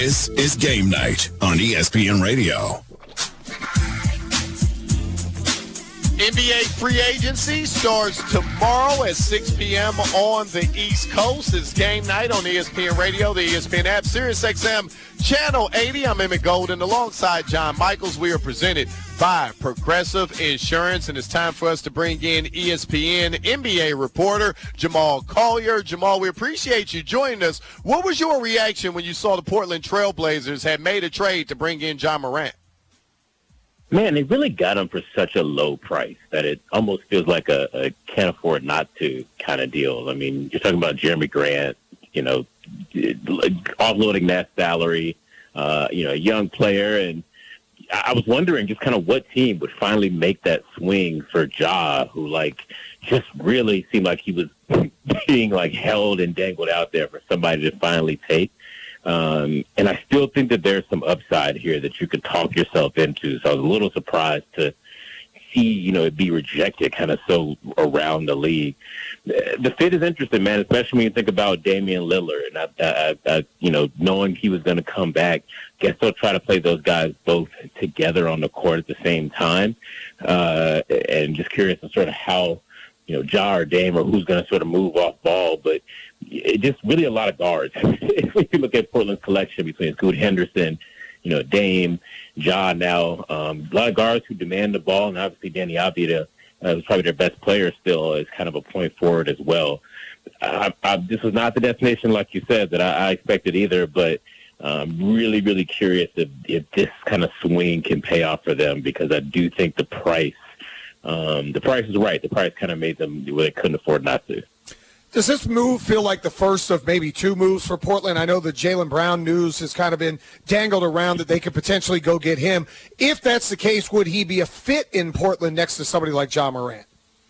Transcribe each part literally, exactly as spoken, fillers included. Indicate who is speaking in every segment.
Speaker 1: This is Game Night on E S P N Radio.
Speaker 2: N B A free agency starts tomorrow at six p.m. on the East Coast. It's Game Night on E S P N Radio, the E S P N app, Sirius X M Channel eighty. I'm Emmett Golden alongside John Michaels. We are presented by Progressive Insurance, and it's time for us to bring in E S P N N B A reporter Jamal Collier. Jamal, we appreciate you joining us. What was your reaction when you saw the Portland Trail Blazers had made a trade to bring in Ja Morant?
Speaker 3: Man, they really got him for such a low price that it almost feels like a, a can't afford not to kind of deal. I mean, you're talking about Jeremy Grant, you know, offloading that salary, uh, you know, a young player. And I was wondering just kind of what team would finally make that swing for Ja, who, like, just really seemed like he was being, like, held and dangled out there for somebody to finally take. Um, and I still think that there's some upside here that you could talk yourself into. So I was a little surprised to see, you know, it be rejected kind of so around the league. The fit is interesting, man, especially when you think about Damian Lillard. And, I, I, I, you know, knowing he was going to come back, guess they'll try to play those guys both together on the court at the same time. Uh, and just curious of sort of how, you know, Ja or Dame or who's going to sort of move off ball. But it just really a lot of guards. If you look at Portland's collection between Scoot Henderson, you know, Dame, Ja now, um, a lot of guards who demand the ball, and obviously Danny Avdija uh, was probably their best player still as kind of a point forward as well. I, I, this was not the destination, like you said, that I, I expected either, but I'm um, really, really curious if, if this kind of swing can pay off for them, because I do think the price, um, the price is right. The price kind of made them where they couldn't afford not to.
Speaker 4: Does this move feel like the first of maybe two moves for Portland? I know the Jaylen Brown news has kind of been dangled around that they could potentially go get him. If that's the case, would he be a fit in Portland next to somebody like Ja Morant?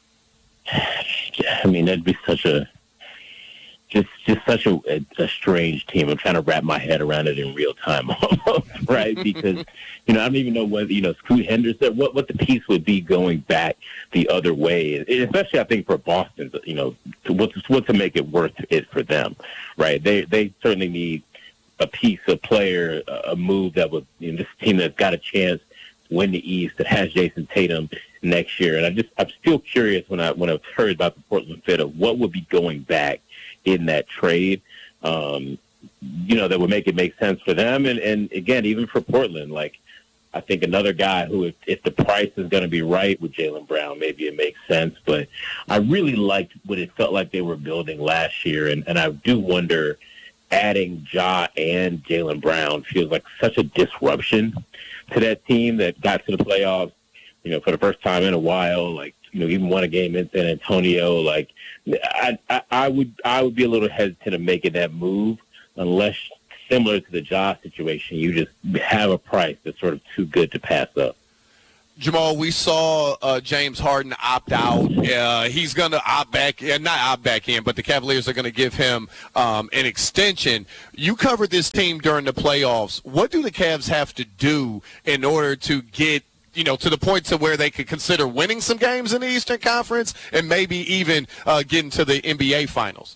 Speaker 3: I mean, that'd be such a just just such a, a, a strange team. I'm trying to wrap my head around it in real time, almost, right? Because, you know, I don't even know whether, you know, Scoot Henderson, what, what the piece would be going back the other way, especially, I think, for Boston, you know, to, what, what to make it worth it for them, right? They they certainly need a piece, a player, a move that would, you know, this team that's got a chance to win the East, that has Jason Tatum next year. And I just, I'm still curious when I when I've heard about the Portland fit of what would be going back in that trade, um, you know, that would make it make sense for them. And, and again, even for Portland, like, I think another guy who, if, if the price is going to be right with Jaylen Brown, maybe it makes sense. But I really liked what it felt like they were building last year. And, and I do wonder, adding Ja and Jaylen Brown feels like such a disruption to that team that got to the playoffs, you know, for the first time in a while, like, you know, even won a game in San Antonio. Like, I, I, I would, I would be a little hesitant of making that move unless, similar to the Ja situation, you just have a price that's sort of too good to pass up.
Speaker 2: Jamal, we saw uh, James Harden opt out. Uh, he's going to opt back, uh, not opt back in, but the Cavaliers are going to give him um, an extension. You covered this team during the playoffs. What do the Cavs have to do in order to get, you know, to the point to where they could consider winning some games in the Eastern Conference and maybe even uh, getting to the N B A Finals?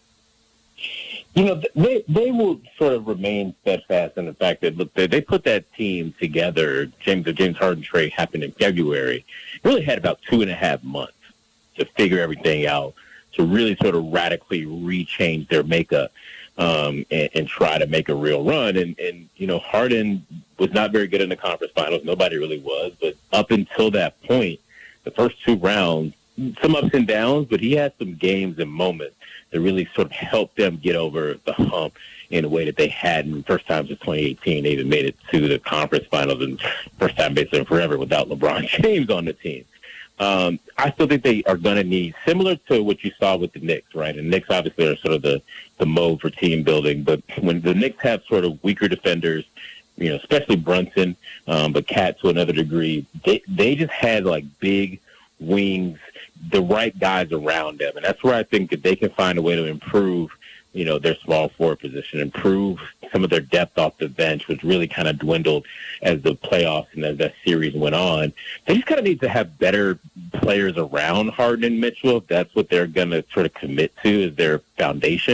Speaker 3: You know, they they will sort of remain steadfast in the fact that, look, they, they put that team together. James, the James Harden trade happened in February. Really had about two and a half months to figure everything out, to really sort of radically rechange their makeup um, and, and try to make a real run. And, and, you know, Harden was not very good in the conference finals. Nobody really was. But up until that point, the first two rounds, some ups and downs, but he had some games and moments that really sort of helped them get over the hump in a way that they hadn't. First time since twenty eighteen, they even made it to the conference finals, and first time basically in forever without LeBron James on the team. Um, I still think they are going to need, similar to what you saw with the Knicks, right? And Knicks obviously are sort of the, the mode for team building, but when the Knicks have sort of weaker defenders, you know, especially Brunson, um, but Cat to another degree, they, they just had like big wings, the right guys around them. And that's where I think that they can find a way to improve, you know, their small forward position, improve some of their depth off the bench, which really kind of dwindled as the playoffs and as that series went on. They just kind of need to have better players around Harden and Mitchell if that's what they're going to sort of commit to as their foundation.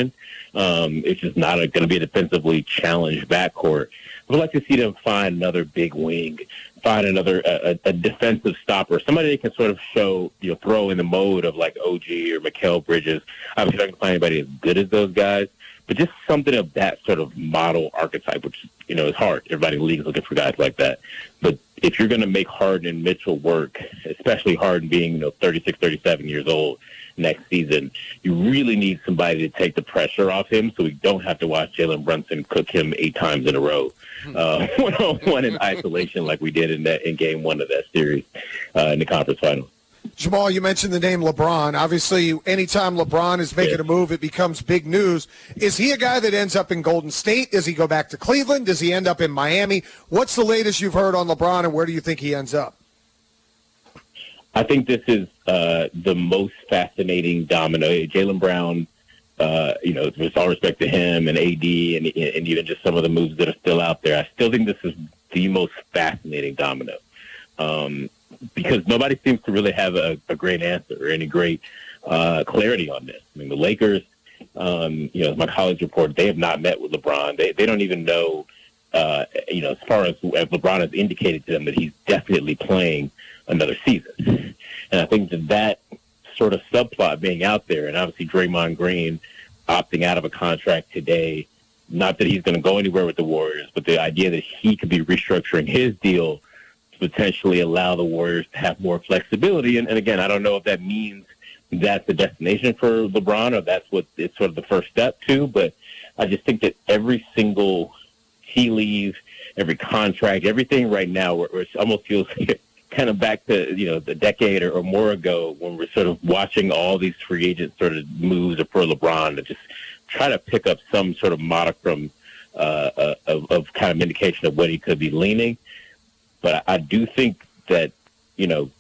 Speaker 3: Um, it's just not going to be a defensively challenged backcourt. I would like to see them find another big wing, find another a, a defensive stopper, somebody that can sort of show, you know, throw in the mode of like O G or Mikal Bridges. Obviously, not going to find anybody as good as those guys, but just something of that sort of model archetype, which, you know, is hard. Everybody in the league is looking for guys like that. But if you're going to make Harden and Mitchell work, especially Harden being, you know, thirty-six, thirty-seven years old next season, you really need somebody to take the pressure off him so we don't have to watch Jalen Brunson cook him eight times in a row, uh, one-on-one in isolation like we did in that in game one of that series uh, in the conference final.
Speaker 4: Jamal, you mentioned the name LeBron. Obviously, anytime LeBron is making yeah. a move, it becomes big news. Is he a guy that ends up in Golden State? Does he go back to Cleveland? Does he end up in Miami? What's the latest you've heard on LeBron, and where do you think he ends up?
Speaker 3: I think this is uh, the most fascinating domino. Jaylen Brown, uh, you know, with all respect to him and A D and, and even just some of the moves that are still out there, I still think this is the most fascinating domino. Um, because nobody seems to really have a, a great answer or any great uh, clarity on this. I mean, the Lakers, um, you know, my college report, they have not met with LeBron. They they don't even know, uh, you know, as far as, as LeBron has indicated to them that he's definitely playing another season. And I think that that sort of subplot being out there, and obviously Draymond Green opting out of a contract today, not that he's going to go anywhere with the Warriors, but the idea that he could be restructuring his deal potentially allow the Warriors to have more flexibility. And, and again, I don't know if that means that's the destination for LeBron or that's what it's sort of the first step to, but I just think that every single tea leaf, every contract, everything right now, where, where it almost feels kind of back to, you know, the decade or, or more ago when we're sort of watching all these free agent sort of moves for LeBron to just try to pick up some sort of modicum uh, uh, of, of kind of indication of what he could be leaning. But I do think that, you know,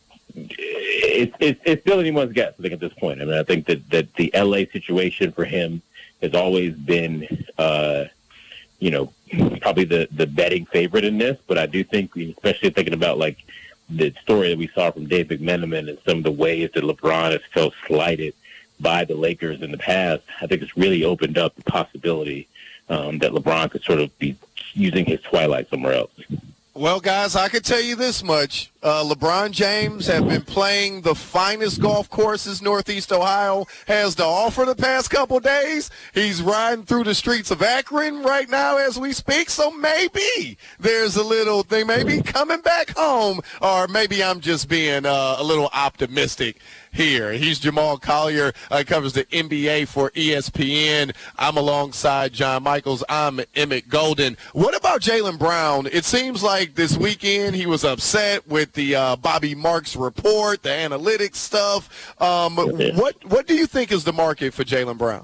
Speaker 3: it's it's it's still anyone's guess, I think, at this point. I mean, I think that, that the L A situation for him has always been, uh, you know, probably the, the betting favorite in this. But I do think, especially thinking about, like, the story that we saw from Dave McMenamin and some of the ways that LeBron has felt slighted by the Lakers in the past, I think it's really opened up the possibility um, that LeBron could sort of be using his twilight somewhere else.
Speaker 2: Well, guys, I can tell you this much. Uh, LeBron James have been playing the finest golf courses Northeast Ohio has to offer the past couple days. He's riding through the streets of Akron right now as we speak, so maybe there's a little, they may be coming back home, or maybe I'm just being uh, a little optimistic here. He's Jamal Collier, uh, covers the N B A for E S P N. I'm alongside John Michaels. I'm Emmett Golden. What about Jaylen Brown? It seems like this weekend he was upset with the uh, Bobby Marks report, the analytics stuff. Um, what what do you think is the market for Jaylen Brown?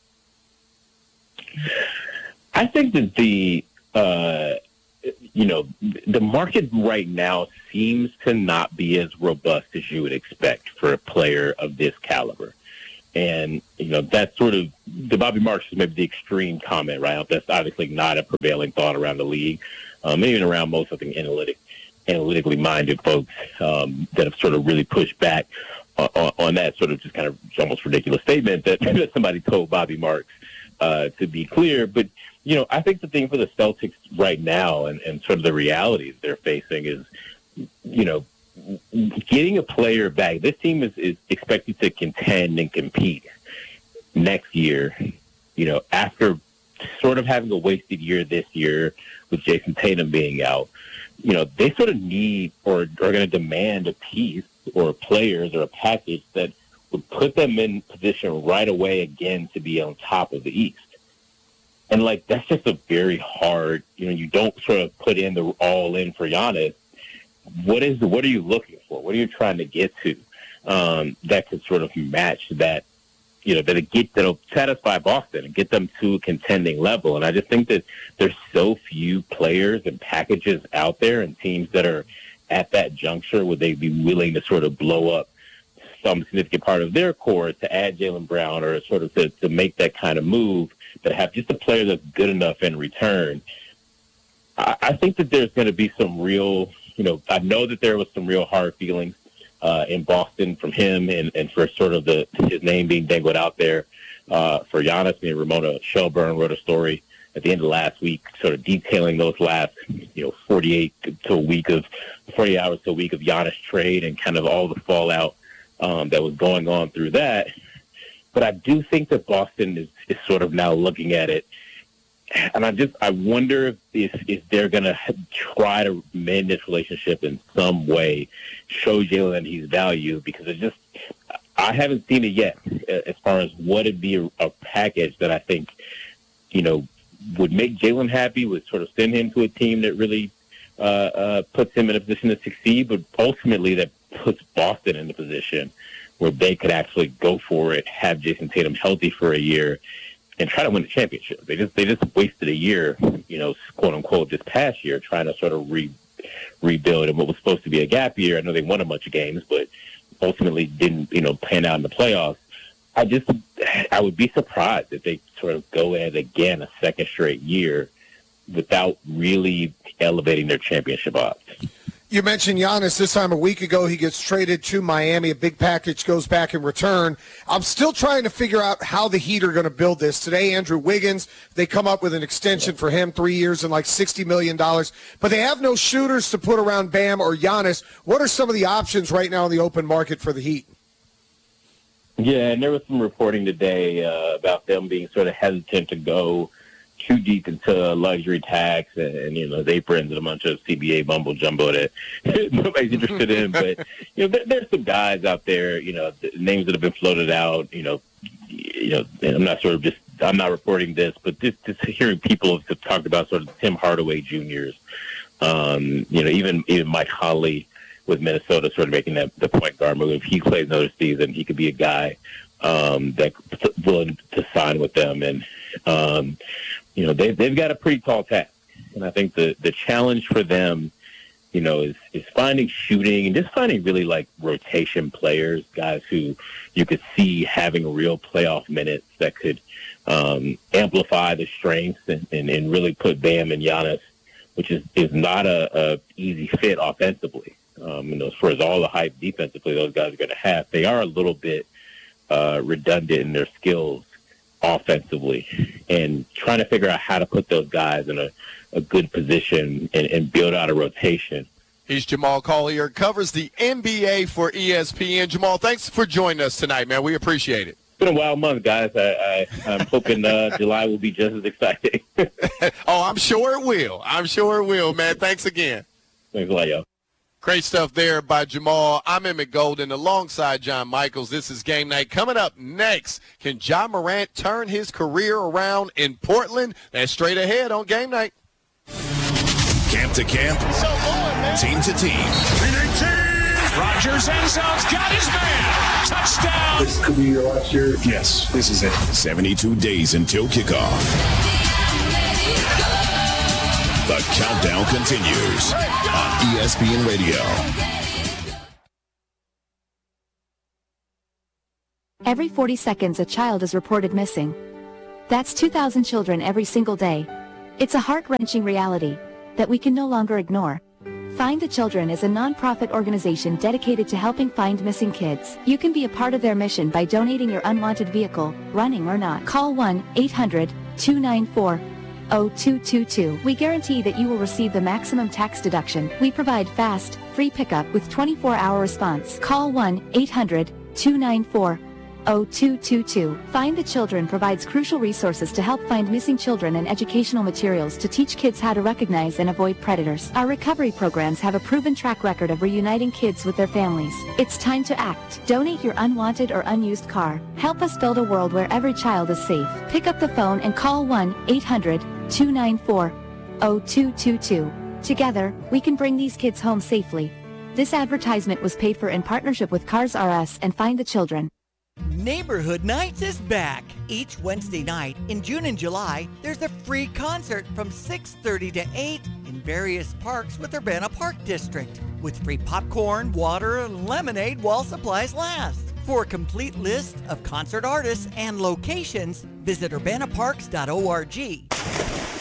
Speaker 3: I think that the uh, you know the market right now seems to not be as robust as you would expect for a player of this caliber. And, you know, that's sort of, the Bobby Marks is maybe the extreme comment, right? That's obviously not a prevailing thought around the league, um, even around most, I think, analytic, analytically minded folks um, that have sort of really pushed back on, on that sort of just kind of almost ridiculous statement that, that somebody told Bobby Marks uh, to be clear. But, you know, I think the thing for the Celtics right now and, and sort of the realities they're facing is, you know, getting a player back. This team is, is expected to contend and compete next year, you know, after sort of having a wasted year this year with Jason Tatum being out. You know, they sort of need or are going to demand a piece or players or a package that would put them in position right away again to be on top of the East. And, like, that's just a very hard, you know, you don't sort of put in the all in for Giannis. What is what are you looking for? What are you trying to get to um, that could sort of match that, you know, that'll get that'll satisfy Boston and get them to a contending level? And I just think that there's so few players and packages out there and teams that are at that juncture where they'd be willing to sort of blow up some significant part of their core to add Jaylen Brown or sort of to, to make that kind of move that have just a player that's good enough in return. I, I think that there's going to be some real. You know, I know that there was some real hard feelings uh, in Boston from him and, and for sort of the his name being dangled out there uh, for Giannis. I mean, Ramona Shelburne wrote a story at the end of last week, sort of detailing those last, you know, forty-eight to a week of, forty hours to a week of Giannis trade and kind of all the fallout um, that was going on through that. But I do think that Boston is, is sort of now looking at it, and I just I wonder if if, if they're going to try to mend this relationship in some way, show Jalen that he's valued, because it just I haven't seen it yet as far as what would be a, a package that I think, you know, would make Jalen happy, would sort of send him to a team that really uh, uh, puts him in a position to succeed, but ultimately that puts Boston in a position where they could actually go for it, have Jason Tatum healthy for a year, and try to win the championship. They just they just wasted a year, you know, quote unquote, this past year trying to sort of re, rebuild in what was supposed to be a gap year. I know they won a bunch of games, but ultimately didn't, you know, pan out in the playoffs. I just, I would be surprised if they sort of go ahead again a second straight year without really elevating their championship odds.
Speaker 4: You mentioned Giannis this time a week ago. He gets traded to Miami. A big package goes back in return. I'm still trying to figure out how the Heat are going to build this. Today, Andrew Wiggins, they come up with an extension for him, three years and like sixty million dollars. But they have no shooters to put around Bam or Giannis. What are some of the options right now in the open market for the Heat?
Speaker 3: Yeah, and there was some reporting today uh, about them being sort of hesitant to go too deep into luxury tax and, and you know, his aprons and a bunch of C B A mumbo jumbo that nobody's interested in. But, you know, there, there's some guys out there, you know, the names that have been floated out, you know, you know, and I'm not sort of just, I'm not reporting this, but just, just hearing people have talked about sort of Tim Hardaway Juniors, um, you know, even, even Mike Conley with Minnesota sort of making that the point guard move. If he plays another season, he could be a guy um, that's willing to sign with them. And, um, you know, they, they've got a pretty tall task. And I think the, the challenge for them, you know, is, is finding shooting and just finding really like rotation players, guys who you could see having real playoff minutes that could um, amplify the strengths and, and, and really put Bam and Giannis, which is, is not a, a easy fit offensively. Um, and as far as all the hype defensively those guys are going to have, they are a little bit uh, redundant in their skills offensively, and trying to figure out how to put those guys in a, a good position and, and build out a rotation.
Speaker 2: He's Jamal Collier, covers the N B A for E S P N. Jamal, thanks for joining us tonight, man. We appreciate it.
Speaker 3: It's been a wild month, guys. I, I, I'm hoping uh, July will be just as exciting.
Speaker 2: Oh, I'm sure it will. I'm sure it will, man. Thanks again.
Speaker 3: Thanks a lot, y'all.
Speaker 2: Great stuff there by Jamal. I'm Emmett Golden alongside John Michaels. This is Game Night. Coming up next, can Ja Morant turn his career around in Portland? That's straight ahead on Game Night.
Speaker 1: Camp to camp,
Speaker 2: So on, man.
Speaker 1: team to team.
Speaker 5: Rogers end zone's got his man. Touchdown.
Speaker 6: This could be your last year.
Speaker 5: Yes, this is it.
Speaker 1: seventy-two days until kickoff. The countdown continues on E S P N Radio.
Speaker 7: Every forty seconds, a child is reported missing. That's two thousand children every single day. It's a heart-wrenching reality that we can no longer ignore. Find the Children is a non-profit organization dedicated to helping find missing kids. You can be a part of their mission by donating your unwanted vehicle, running or not. Call one eight hundred two nine four oh two two two. We guarantee that you will receive the maximum tax deduction. We provide fast, free pickup with twenty-four hour response. Call one eight hundred two nine four oh two two two. Find the Children provides crucial resources to help find missing children and educational materials to teach kids how to recognize and avoid predators. Our recovery programs have a proven track record of reuniting kids with their families. It's time to act. Donate your unwanted or unused car. Help us build a world where every child is safe. Pick up the phone and call one eight hundred two nine four oh two two two. Together, we can bring these kids home safely. This advertisement was paid for in partnership with Cars R Us and Find the Children.
Speaker 8: Neighborhood Nights is back. Each Wednesday night in June and July, there's a free concert from six thirty to eight in various parks with Urbana Park District, with free popcorn, water, and lemonade while supplies last. For a complete list of concert artists and locations, visit urbana parks dot org.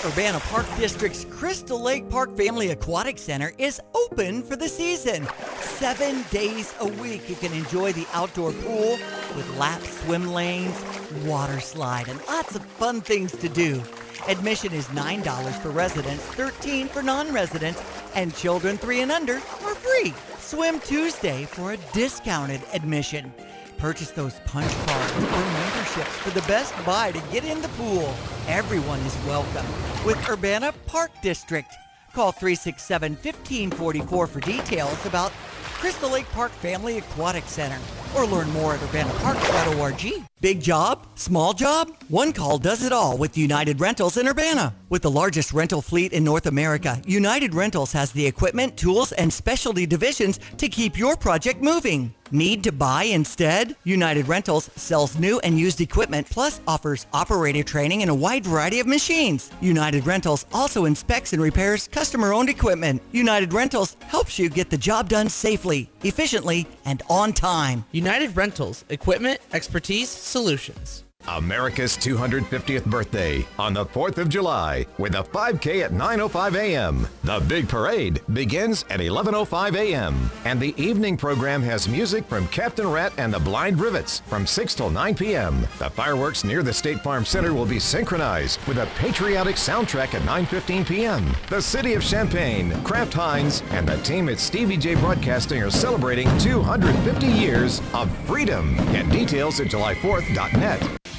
Speaker 8: Urbana Park District's Crystal Lake Park Family Aquatic Center is open for the season. Seven days a week you can enjoy the outdoor pool with lap swim lanes, water slide, and lots of fun things to do. Admission is nine dollars for residents, thirteen dollars for non-residents, and children three and under are free. Swim Tuesday for a discounted admission. Purchase those punch cards or memberships for the best buy to get in the pool. Everyone is welcome with Urbana Park District. Call three six seven, one five four four for details about Crystal Lake Park Family Aquatic Center, or learn more at urbana park dot org. Big job? Small job? One call does it all with United Rentals in Urbana. With the largest rental fleet in North America, United Rentals has the equipment, tools, and specialty divisions to keep your project moving. Need to buy instead? United Rentals sells new and used equipment, plus offers operator training and a wide variety of machines. United Rentals also inspects and repairs customer-owned equipment. United Rentals helps you get the job done safely, efficiently, and on time.
Speaker 6: United Rentals, equipment, expertise, solutions.
Speaker 9: America's two hundred fiftieth birthday on the fourth of July with a five K at nine oh five a.m. The big parade begins at eleven oh five a.m. and the evening program has music from Captain Rat and the Blind Rivets from six till nine p.m. The fireworks near the State Farm Center will be synchronized with a patriotic soundtrack at nine fifteen p.m. The City of Champaign, Kraft Heinz, and the team at Stevie J Broadcasting are celebrating two hundred fifty years of freedom. Get details at july fourth dot net.